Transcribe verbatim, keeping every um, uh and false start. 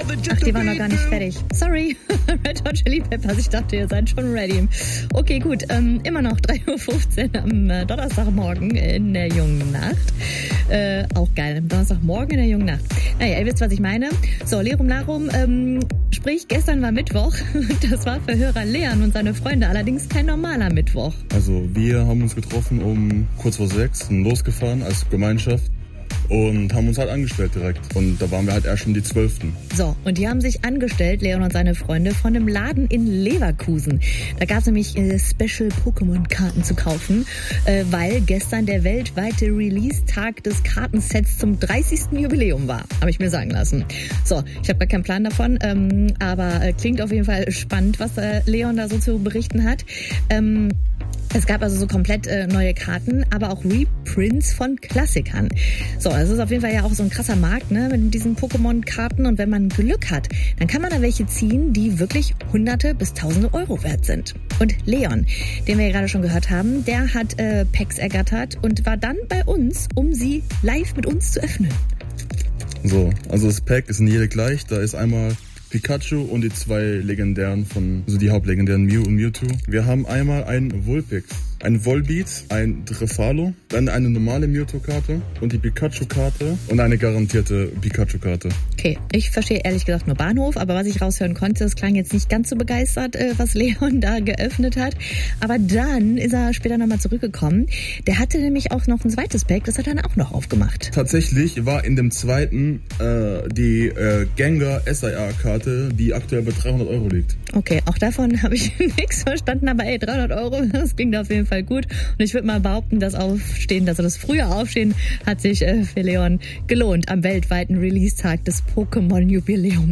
Ach, die waren noch gar nicht fertig. Sorry, Red Hot Chili Peppers, ich dachte, ihr seid schon ready. Okay, gut, ähm, immer noch drei Uhr fünfzehn am äh, Donnerstagmorgen in der jungen Nacht. Äh, auch geil, am Donnerstagmorgen in der jungen Nacht. Naja, ihr wisst, was ich meine. So, Lerum Larum, ähm, sprich, gestern war Mittwoch. Das war für Hörer Leon und seine Freunde allerdings kein normaler Mittwoch. Also, wir haben uns getroffen um kurz vor sechs, sind losgefahren als Gemeinschaft. Und haben uns halt angestellt direkt. Und da waren wir halt erst schon die Zwölften. So, und die haben sich angestellt, Leon und seine Freunde, von einem Laden in Leverkusen. Da gab es nämlich äh, Special-Pokémon-Karten zu kaufen, äh, weil gestern der weltweite Release-Tag des Kartensets zum dreißigsten Jubiläum war. Habe ich mir sagen lassen. So, ich habe gar keinen Plan davon, ähm, aber äh, klingt auf jeden Fall spannend, was äh, Leon da so zu berichten hat. Ähm, Es gab also so komplett äh, neue Karten, aber auch Reprints von Klassikern. So, das ist auf jeden Fall ja auch so ein krasser Markt, ne, mit diesen Pokémon-Karten. Und wenn man Glück hat, dann kann man da welche ziehen, die wirklich Hunderte bis Tausende Euro wert sind. Und Leon, den wir ja gerade schon gehört haben, der hat äh, Packs ergattert und war dann bei uns, um sie live mit uns zu öffnen. So, also das Pack ist in jede gleich. Da ist einmal Pikachu und die zwei legendären von, also die Hauptlegendären Mew und Mewtwo. Wir haben einmal einen Vulpix, ein Volbeat, ein Drefalo, dann eine normale Mewtwo-Karte und die Pikachu-Karte und eine garantierte Pikachu-Karte. Okay, ich verstehe ehrlich gesagt nur Bahnhof, aber was ich raushören konnte, es klang jetzt nicht ganz so begeistert, äh, was Leon da geöffnet hat. Aber dann ist er später nochmal zurückgekommen. Der hatte nämlich auch noch ein zweites Pack, das hat er dann auch noch aufgemacht. Tatsächlich war in dem zweiten äh, die äh, Gengar S I A-Karte, die aktuell bei dreihundert Euro liegt. Okay, auch davon habe ich nichts verstanden, aber ey, dreihundert Euro, das klingt auf jeden Fall gut. Und ich würde mal behaupten, das Aufstehen, also das frühe Aufstehen hat sich äh, für Leon gelohnt am weltweiten Release-Tag des Pokémon-Jubiläums.